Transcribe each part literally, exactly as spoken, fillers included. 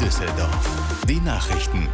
Düsseldorf. Die Nachrichten.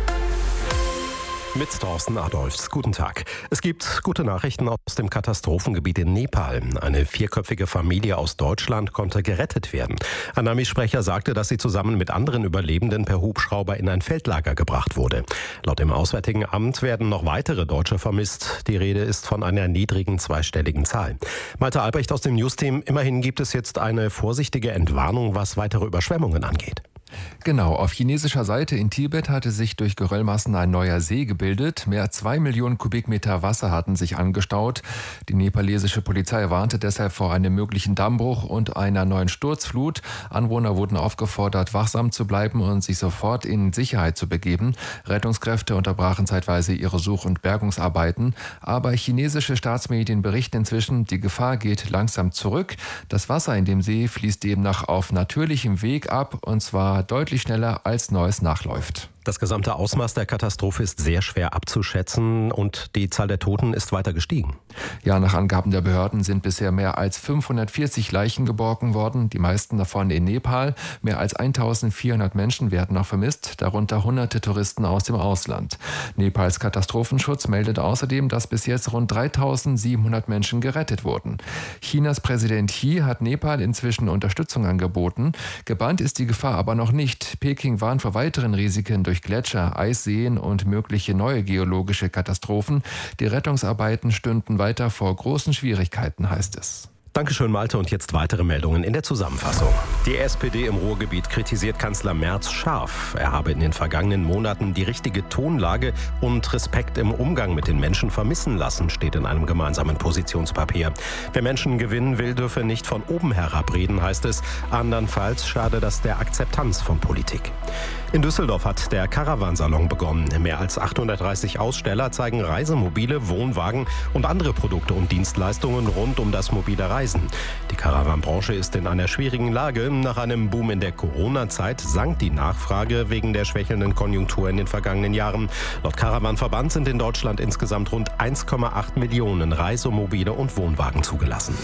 Mit Thorsten Adolfs. Guten Tag. Es gibt gute Nachrichten aus dem Katastrophengebiet in Nepal. Eine vierköpfige Familie aus Deutschland konnte gerettet werden. Ein Armeesprecher sagte, dass sie zusammen mit anderen Überlebenden per Hubschrauber in ein Feldlager gebracht wurde. Laut dem Auswärtigen Amt werden noch weitere Deutsche vermisst. Die Rede ist von einer niedrigen zweistelligen Zahl. Malte Albrecht aus dem Newsteam. Immerhin gibt es jetzt eine vorsichtige Entwarnung, was weitere Überschwemmungen angeht. Genau, auf chinesischer Seite in Tibet hatte sich durch Geröllmassen ein neuer See gebildet. Mehr als zwei Millionen Kubikmeter Wasser hatten sich angestaut. Die nepalesische Polizei warnte deshalb vor einem möglichen Dammbruch und einer neuen Sturzflut. Anwohner wurden aufgefordert, wachsam zu bleiben und sich sofort in Sicherheit zu begeben. Rettungskräfte unterbrachen zeitweise ihre Such- und Bergungsarbeiten. Aber chinesische Staatsmedien berichten inzwischen, die Gefahr geht langsam zurück. Das Wasser in dem See fließt demnach auf natürlichem Weg ab, und zwar deutlich schneller als Neues nachläuft. Das gesamte Ausmaß der Katastrophe ist sehr schwer abzuschätzen und die Zahl der Toten ist weiter gestiegen. Ja, nach Angaben der Behörden sind bisher mehr als fünfhundertvierzig Leichen geborgen worden, die meisten davon in Nepal. Mehr als eintausendvierhundert Menschen werden noch vermisst, darunter hunderte Touristen aus dem Ausland. Nepals Katastrophenschutz meldet außerdem, dass bis jetzt rund dreitausendsiebenhundert Menschen gerettet wurden. Chinas Präsident Xi hat Nepal inzwischen Unterstützung angeboten. Gebannt ist die Gefahr aber noch nicht. Peking warnt vor weiteren Risiken durch durch Gletscher, Eisseen und mögliche neue geologische Katastrophen. Die Rettungsarbeiten stünden weiter vor großen Schwierigkeiten, heißt es. Dankeschön, Malte. Und jetzt weitere Meldungen in der Zusammenfassung. Die S P D im Ruhrgebiet kritisiert Kanzler Merz scharf. Er habe in den vergangenen Monaten die richtige Tonlage und Respekt im Umgang mit den Menschen vermissen lassen, steht in einem gemeinsamen Positionspapier. Wer Menschen gewinnen will, dürfe nicht von oben herab reden, heißt es. Andernfalls schade das der Akzeptanz von Politik. In Düsseldorf hat der Caravansalon begonnen. Mehr als achthundertdreißig Aussteller zeigen Reisemobile, Wohnwagen und andere Produkte und Dienstleistungen rund um das mobile Reisen. Die Caravanbranche ist in einer schwierigen Lage. Nach einem Boom in der Corona-Zeit sank die Nachfrage wegen der schwächelnden Konjunktur in den vergangenen Jahren. Laut Caravanverband sind in Deutschland insgesamt rund eins Komma acht Millionen Reisemobile und Wohnwagen zugelassen.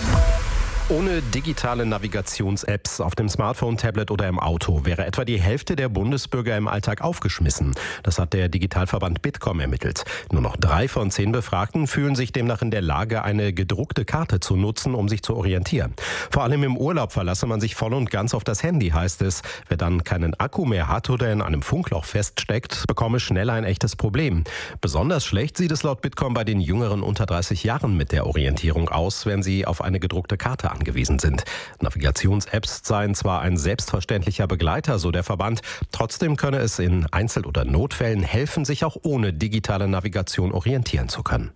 Ohne digitale Navigations-Apps auf dem Smartphone, Tablet oder im Auto wäre etwa die Hälfte der Bundesbürger im Alltag aufgeschmissen. Das hat der Digitalverband Bitkom ermittelt. Nur noch drei von zehn Befragten fühlen sich demnach in der Lage, eine gedruckte Karte zu nutzen, um sich zu orientieren. Vor allem im Urlaub verlasse man sich voll und ganz auf das Handy, heißt es. Wer dann keinen Akku mehr hat oder in einem Funkloch feststeckt, bekomme schnell ein echtes Problem. Besonders schlecht sieht es laut Bitkom bei den Jüngeren unter dreißig Jahren mit der Orientierung aus, wenn sie auf eine gedruckte Karte angewiesen sind. Navigations-Apps seien zwar ein selbstverständlicher Begleiter, so der Verband, trotzdem könne es in Einzel- oder Notfällen helfen, sich auch ohne digitale Navigation orientieren zu können.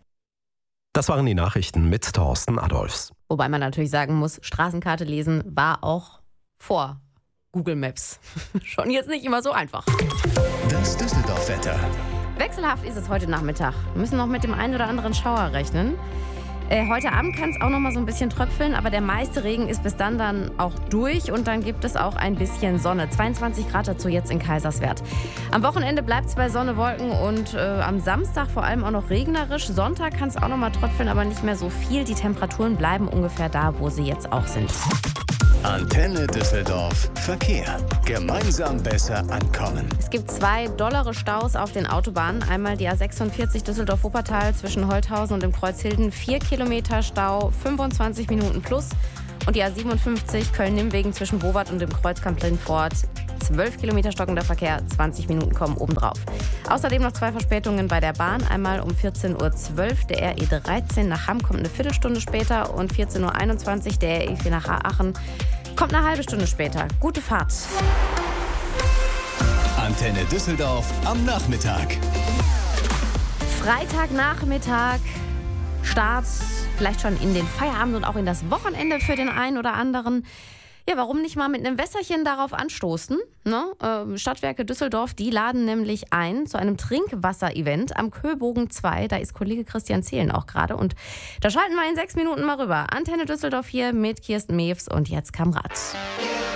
Das waren die Nachrichten mit Thorsten Adolfs. Wobei man natürlich sagen muss, Straßenkarte lesen war auch vor Google Maps schon jetzt nicht immer so einfach. Das Düsseldorf-Wetter. Wechselhaft ist es heute Nachmittag. Wir müssen noch mit dem einen oder anderen Schauer rechnen. Äh, heute Abend kann es auch noch mal so ein bisschen tröpfeln, aber der meiste Regen ist bis dann dann auch durch und dann gibt es auch ein bisschen Sonne. zweiundzwanzig Grad dazu jetzt in Kaiserswerth. Am Wochenende bleibt es bei Sonne, Wolken und äh, am Samstag vor allem auch noch regnerisch. Sonntag kann es auch noch mal tröpfeln, aber nicht mehr so viel. Die Temperaturen bleiben ungefähr da, wo sie jetzt auch sind. Antenne Düsseldorf. Verkehr. Gemeinsam besser ankommen. Es gibt zwei dollere Staus auf den Autobahnen. Einmal die A sechsundvierzig Düsseldorf-Wuppertal zwischen Holthausen und dem Kreuz Hilden. Vier Kilometer Stau, fünfundzwanzig Minuten plus. Und die A siebenundfünfzig Köln-Nimwegen zwischen Bowart und dem Kreuzkamp Lindfort. zwölf Kilometer stockender Verkehr, zwanzig Minuten kommen obendrauf. Außerdem noch zwei Verspätungen bei der Bahn. Einmal um vierzehn Uhr zwölf der R E dreizehn nach Hamm kommt eine Viertelstunde später und vierzehn Uhr einundzwanzig der R E vier nach Aachen kommt eine halbe Stunde später. Gute Fahrt. Antenne Düsseldorf am Nachmittag. Freitagnachmittag, Start vielleicht schon in den Feierabend und auch in das Wochenende für den einen oder anderen. Ja, warum nicht mal mit einem Wässerchen darauf anstoßen? Ne? Ähm, Stadtwerke Düsseldorf, die laden nämlich ein zu einem Trinkwasser-Event am Köbogen zwei. Da ist Kollege Christian Zehlen auch gerade. Und da schalten wir in sechs Minuten mal rüber. Antenne Düsseldorf hier mit Kirsten Mewes und jetzt Kamrat.